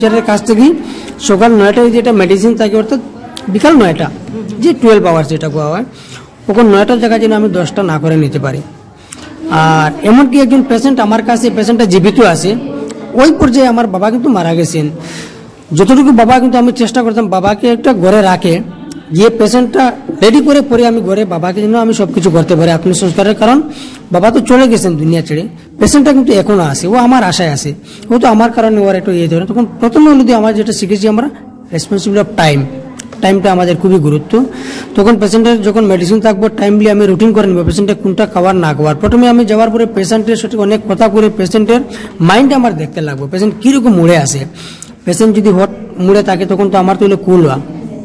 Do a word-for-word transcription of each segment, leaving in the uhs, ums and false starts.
যাদের কাছ থেকে সকাল নয়টায় যেটা মেডিসিন থাকে অর্থাৎ বিকাল নয়টা যে টুয়েলভ আওয়ার্স যেটা কোয়া হয় ওখানে নয়টার জায়গায় যেন আমি দশটা না করে নিতে পারি। আর এমনকি একজন পেশেন্ট আমার কাছে পেশেন্টটা জীবিত আছে, ওই পর্যায়ে আমার বাবা কিন্তু মারা গেছেন। যতটুকু বাবা কিন্তু আমি চেষ্টা করতাম বাবাকে একটা ঘরে রাখে গিয়ে পেশেন্টটা রেডি করে পরে আমি ঘরে বাবাকে যেন আমি সব কিছু করতে পারি আত্মসংস্কারের, কারণ বাবা তো চলে গেছেন দুনিয়া ছেড়ে, পেশেন্টটা কিন্তু এখনো আসে, ও আমার আশায় আসে, ও তো আমার কারণে ওর একটু ইয়ে ধরে। তখন প্রথমে যদি আমার যেটা শিখেছি আমরা রেসপন্সিবিলিটি অফ টাইম, টাইমটা আমাদের খুবই গুরুত্ব। তখন পেশেন্টের যখন মেডিসিন থাকবো টাইমলি আমি রুটিন করে নেবো পেশেন্টের কোনটা খাওয়ার না খাওয়ার। প্রথমে আমি যাওয়ার পরে পেশেন্টের সাথে অনেক কথা করে পেশেন্টের মাইন্ড আমার দেখতে লাগবো, পেশেন্ট কীরকম মুড়ে আসে। পেশেন্ট যদি হট মুড়ে থাকে তখন তো আমার তো হলো কুল হওয়া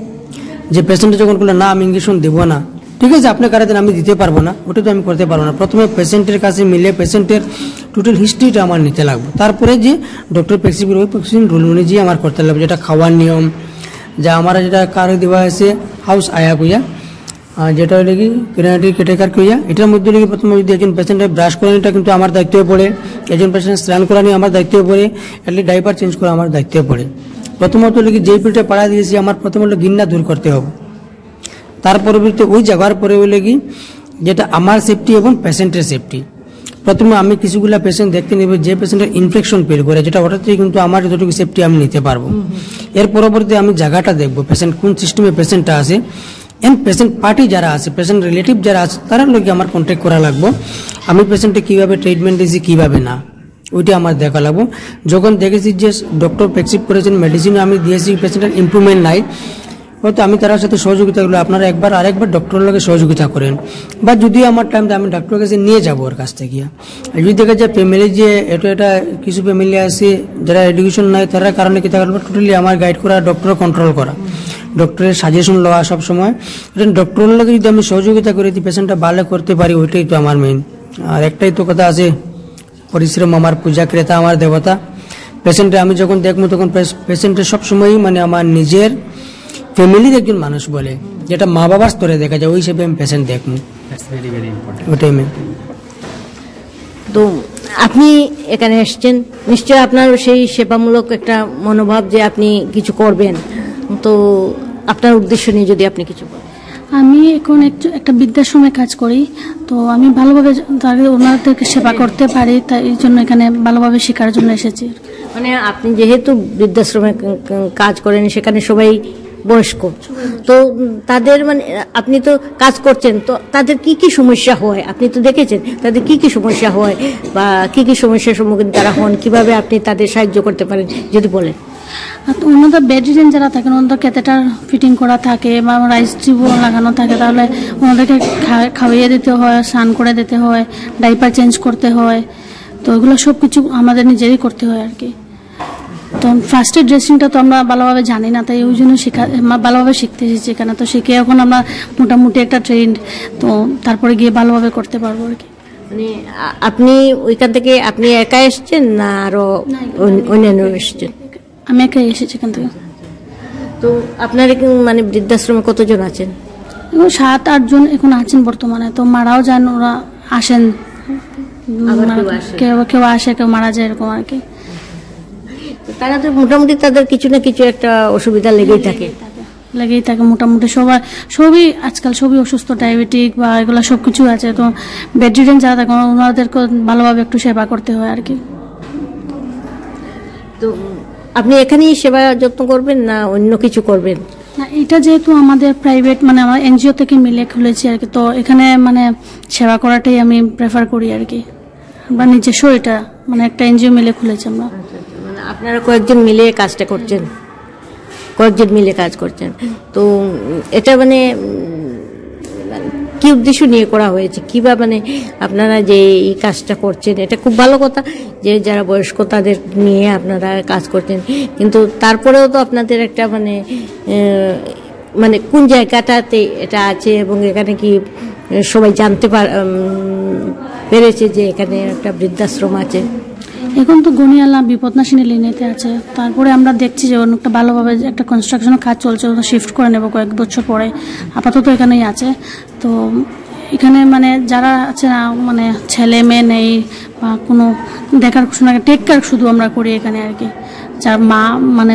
যে পেশেন্টে যখন বললো না আমি ইঞ্জেকশন দেবো না, ঠিক আছে আপনি কারে দেন আমি দিতে পারবো না, ওটা তো আমি করতে পারবো না। প্রথমে পেশেন্টের কাছে মিলে পেশেন্টের টোটাল হিস্ট্রিটা আমার নিতে লাগবে, তারপরে যে ডক্টর প্রেসক্রিপশন ওই প্রেসক্রিপশন রুল অনুযায়ী আমার করতে লাগবে, যেটা খাওয়ার নিয়ম যা আমার যেটা কারো দেওয়া হয়েছে হাউস আয়া কইয়া যেটা হলে কি কিরাটি কেটেকার কইয়া, এটার মধ্যে লেগে প্রথমে যদি একজন পেশেন্টের ব্রাশ করানিটা কিন্তু আমার দায়িত্বে পড়ে, একজন পেশেন্ট স্নান করানি আমার দায়িত্বে পড়ে, এটলি ডাইপার চেঞ্জ করা আমার দায়িত্বে পড়ে। প্রথমত লেগে যেই পিঠে পাড়া দিয়েছি আমার প্রথম হলো গিন্না দূর করতে হবে, তার পরবর্তীতে ওই জায়গার পরে হলে কি যেটা আমার সেফটি এবং পেশেন্টের সেফটি। প্রথমে আমি কিছুগুলা পেশেন্ট দেখতে নেব যে পেশেন্টের ইনফেকশন ফিল করে, যেটা ওটা থেকে কিন্তু আমার যতটুকু সেফটি আমি নিতে পারবো। এর পরবর্তীতে আমি জায়গাটা দেখবো পেশেন্ট কোন সিস্টেমে পেশেন্টটা আছে, এন্ড পেশেন্ট পার্টি যারা আছে পেশেন্ট রিলেটিভ যারা আছে তারা লোকে আমার কন্ট্যাক্ট করা লাগবো, আমি পেশেন্টে কীভাবে ট্রিটমেন্ট দিয়েছি কীভাবে না ওইটা আমার দেখা লাগবো। যখন দেখেছি যে ডক্টর প্রেসক্রাইব করেছেন মেডিসিন আমি দিয়েছি পেশেন্টের ইম্প্রুভমেন্ট নাই, হয়তো আমি তার সাথে সহযোগিতা করলে আপনারা একবার আরেকবার ডক্টরের লগে সহযোগিতা করেন, বা যদি আমার টাইম আমি ডক্টরের কাছে নিয়ে যাবো ওর কাছ থেকে। যদি দেখা যায় ফ্যামিলি যে এটা এটা কিছু ফ্যামিলি আছে যারা এডুকেশন নাই তার কারণে কি থাকবে টোটালি আমার গাইড করা ডক্টর কন্ট্রোল করা, ডক্টরের সাজেশন লওয়া সবসময়, ডক্টরের লগে যদি আমি সহযোগিতা করে দিই পেশেন্টটা ভালো করতে পারি ওইটাই তো আমার মেইন। আর একটাই তো কথা আছে পরিশ্রম আমার পূজা ক্রেতা আমার দেবতা। পেশেন্টে আমি যখন দেখবো তখন পেশেন্টের সবসময়ই মানে আমার নিজের ফ্যামিলির একজন মানুষ বলে, যেটা মা বাবার স্তরে দেখা যায় ওই হিসেবে আমি পেশেন্ট দেখবো, ওটাই মেন। তো আপনি এখানে এসছেন নিশ্চয়ই আপনার সেই সেবামূলক একটা মনোভাব যে আপনি কিছু করবেন, তো আপনার উদ্দেশ্য নিয়ে যদি আপনি কিছু বলেন। আমি এখন একটু একটা বৃদ্ধাশ্রমে কাজ করি, তো আমি ভালোভাবে তাদের ওনাদেরকে সেবা করতে পারি, তাই এই জন্য এখানে ভালোভাবে শেখার জন্য এসেছি। মানে আপনি যেহেতু বৃদ্ধাশ্রমে কাজ করেন সেখানে সবাই বয়স্ক, তো তাদের মানে আপনি তো কাজ করছেন, তো তাদের কি কি সমস্যা হয় আপনি তো দেখেছেন, তাদের কি কি সমস্যা হয় বা কি কি সমস্যার সম্মুখীন তারা হন, কিভাবে আপনি তাদের সাহায্য করতে পারেন যদি বলেন। ওনাদের বেড রিডেন যারা থাকেন ওনাদের ক্যাথেটার ফিটিং করা থাকে বা রাইস টিউব লাগানো থাকে, তাহলে ওনাদেরকে খাওয়াইয়ে দিতে হয়, স্নান করে দিতে হয়, ডাইপার চেঞ্জ করতে হয়, তো ওগুলো সব কিছু আমাদের নিজেরই করতে হয় আর কি। তো ফার্স্ট এড ড্রেসিংটা তো আমরা ভালোভাবে জানি না, তাই ওই জন্য শেখা ভালোভাবে শিখতে এসেছি এখানে, তো শিখে এখন আমরা মোটামুটি একটা ট্রেন্ড, তো তারপরে গিয়ে ভালোভাবে করতে পারবো আর কি। মানে আপনি ওইখান থেকে আপনি একা এসছেন না আরো অন্যান্য এসছেন? আমি একাই এসেছি এখান থেকে। তো আপনার মানে বৃদ্ধাশ্রমে কতজন আছেন? এখন সাত আট জন এখন আছেন বর্তমানে, তো মারাও যান, ওরা আসেন, কেউ কেউ আসে কেউ মারা যায় এরকম আর কি। তারা তো মোটামুটি তাদের কিছু না কিছু একটা অসুবিধা লেগেই থাকে লেগেই থাকে মোটামুটি সবাই, সবই আজকাল সবই অসুস্থ, ডায়াবেটিক বা এগুলো সব কিছু আছে, তো বেড রিডেন যারা থাকে ওনাদেরকে ভালোভাবে একটু সেবা করতে হয় আর কি। তো আপনি এখানেই সেবা যত্ন করবেন না অন্য কিছু করবেন? না, এটা যেহেতু আমাদের প্রাইভেট মানে আমার এনজিও থেকে মিলে খুলেছি আর কি, তো এখানে মানে সেবা করাটাই আমি প্রেফার করি আর কি। আমরা নিজস্ব এটা মানে একটা এনজিও মিলে খুলেছি আমরা। মানে আপনারা কয়েকজন মিলে কাজটা করছেন, কয়েকজন মিলে কাজ করছেন, তো এটা মানে কি উদ্দেশ্য নিয়ে করা হয়েছে, কিবা মানে আপনারা যে এই কাজটা করছেন এটা খুব ভালো কথা যে যারা বয়স্ক তাদের নিয়ে আপনারা কাজ করছেন, কিন্তু তারপরেও তো আপনাদের একটা মানে মানে কোন জায়গাটাতে এটা আছে এবং এখানে কি সবাই জানতে পেরেছে যে এখানে একটা বৃদ্ধাশ্রম আছে? এখন তো গনিয়ালা বিপদনাশিনী লিনেতে আছে, তারপরে আমরা দেখছি যে অনেকটা ভালোভাবে একটা কনস্ট্রাকশনের কাজ চলছে, ওটা শিফট করে নেব কয়েক বছর পরে, আপাতত এখানেই আছে। তো এখানে মানে যারা আছে না মানে ছেলে মেয়ে নেই বা কোনো দেখার শোনা টেক কেয়ার শুধু আমরা করি এখানে আর কি, যার মা মানে